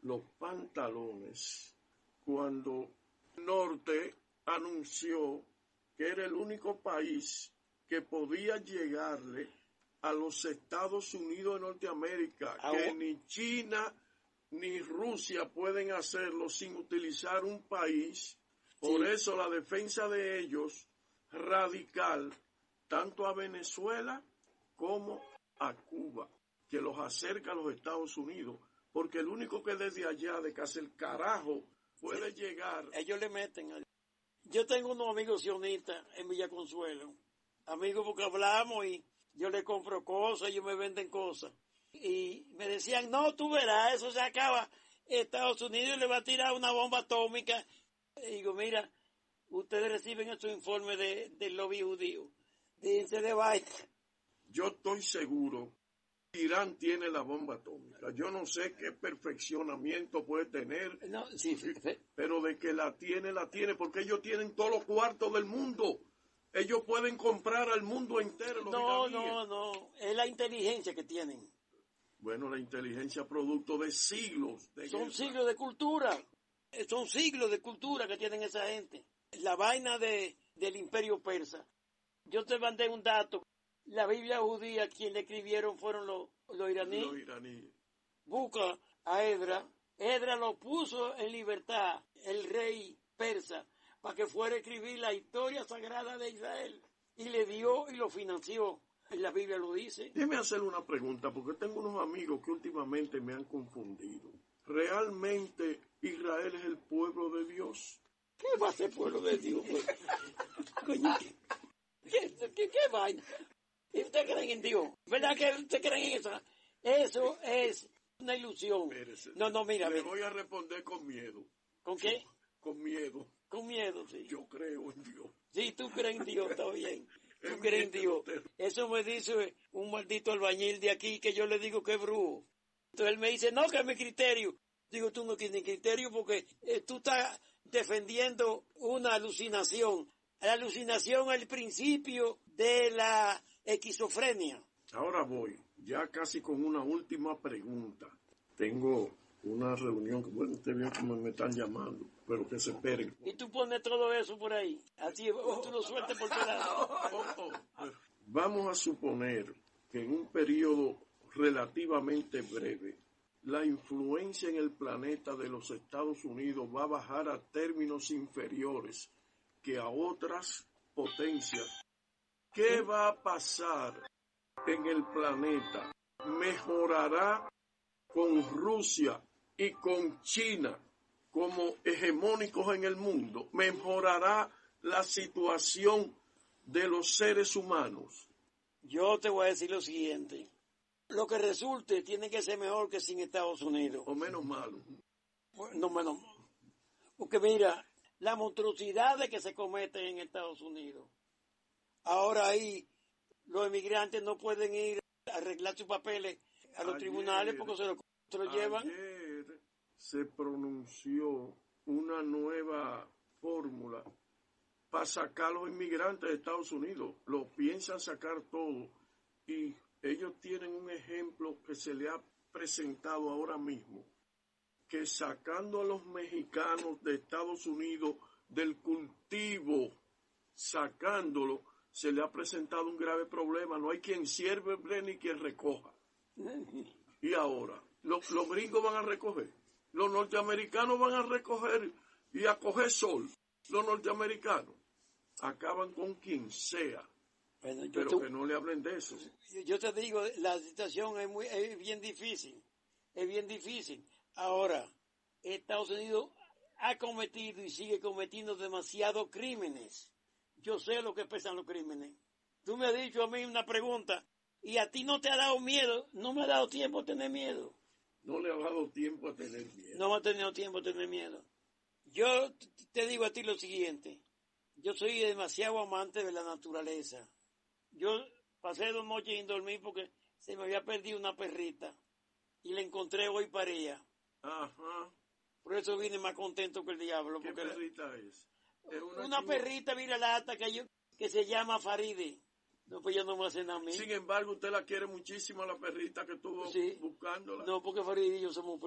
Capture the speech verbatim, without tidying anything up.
los pantalones cuando el norte anunció que era el único país que podía llegarle a los Estados Unidos de Norteamérica, Ah, que oh. ni China ni Rusia pueden hacerlo sin utilizar un país. Por Sí. eso la defensa de ellos radical, tanto a Venezuela como a Cuba, que los acerca a los Estados Unidos, porque el único que desde allá, de casi el carajo, puede Sí. llegar. Ellos le meten. al- Yo tengo unos amigos sionistas en Villa Consuelo. Amigos porque hablamos y yo le compro cosas, ellos me venden cosas. Y me decían, no, tú verás, eso se acaba. Estados Unidos le va a tirar una bomba atómica. Y digo, mira, ustedes reciben estos informes de, del lobby judío. Díganse de vaina. Yo estoy seguro que Irán tiene la bomba atómica. Yo no sé qué perfeccionamiento puede tener, No, sí, sí, sí. pero de que la tiene, la tiene, porque ellos tienen todos los cuartos del mundo. Ellos pueden comprar al mundo entero, los No, iraníes. no, no, es la inteligencia que tienen. Bueno, la inteligencia producto de siglos de Son guerra. siglos de cultura, eh, son siglos de cultura que tienen esa gente. La vaina de, del imperio persa. Yo te mandé un dato. La Biblia judía, quien le escribieron fueron los, los iraníes. Los iraníes. Busca a Edra. Edra lo puso en libertad, el rey persa, para que fuera a escribir la historia sagrada de Israel. Y le dio y lo financió. La Biblia lo dice. Déjeme hacerle una pregunta, porque tengo unos amigos que últimamente me han confundido. ¿Realmente Israel es el pueblo de Dios? ¿Qué va a ser pueblo de Dios? Coño, ¿qué, qué, qué, qué vaina? ¿Y ustedes creen en Dios? ¿Verdad que ustedes creen en eso? Eso es una ilusión. Espérese. No, no, mira, Le mira. voy a responder con miedo. ¿Con qué? Con miedo. Con miedo, sí. Yo creo en Dios. Sí, tú crees en Dios, está bien. Tú En crees en mí, Dios. usted. Eso me dice un maldito albañil de aquí que yo le digo que es brujo. Entonces él me dice, no, que es mi criterio. Digo, tú no tienes criterio porque eh, tú estás defendiendo una alucinación. La alucinación es el principio de la esquizofrenia. Ahora voy, ya casi con una última pregunta. Tengo una reunión que, bueno, usted vio cómo me están llamando, pero que se esperen. Y tú pones todo eso por ahí. Así, oh, tú lo sueltes por todas lados. Oh, oh. Vamos a suponer que en un periodo relativamente breve, la influencia en el planeta de los Estados Unidos va a bajar a términos inferiores que a otras potencias. ¿Qué va a pasar en el planeta? ¿Mejorará con Rusia y con China como hegemónicos en el mundo? ¿Mejorará la situación de los seres humanos? Yo te voy a decir lo siguiente. Lo que resulte tiene que ser mejor que sin Estados Unidos. ¿O menos malo? No, menos. Porque mira, la monstruosidad que se cometen en Estados Unidos. Ahora ahí los emigrantes no pueden ir a arreglar sus papeles a los Ayer, tribunales porque se lo, se lo llevan. Ayer se pronunció una nueva fórmula para sacar a los inmigrantes de Estados Unidos. Lo piensan sacar todo y ellos tienen un ejemplo que se le ha presentado ahora mismo, que sacando a los mexicanos de Estados Unidos del cultivo, sacándolo, se le ha presentado un grave problema. No hay quien sierve ni quien recoja. Y ahora, los, los gringos van a recoger, los norteamericanos van a recoger y a coger sol. Los norteamericanos acaban con quien sea, Bueno, yo pero tú, que no le hablen de eso. yo te digo, la situación es muy, es bien difícil, es bien difícil. Ahora, Estados Unidos ha cometido y sigue cometiendo demasiados crímenes. Yo sé lo que pesan los crímenes. Tú me has dicho a mí una pregunta y a ti no te ha dado miedo, no me ha dado tiempo a tener miedo. No le ha dado tiempo a tener miedo. No me ha tenido tiempo a tener miedo. Yo te digo a ti lo siguiente, yo soy demasiado amante de la naturaleza. Yo pasé dos noches sin dormir porque se me había perdido una perrita y la encontré hoy para ella. Ajá. Por eso vine más contento que el diablo. ¿Qué porque perrita la... es? Es una, una chingua... perrita viralata que yo que se llama Faride. No, pues ya no me hacen a mí. Sin embargo, usted la quiere muchísimo a la perrita que estuvo Sí. buscándola. No, porque Faride y yo somos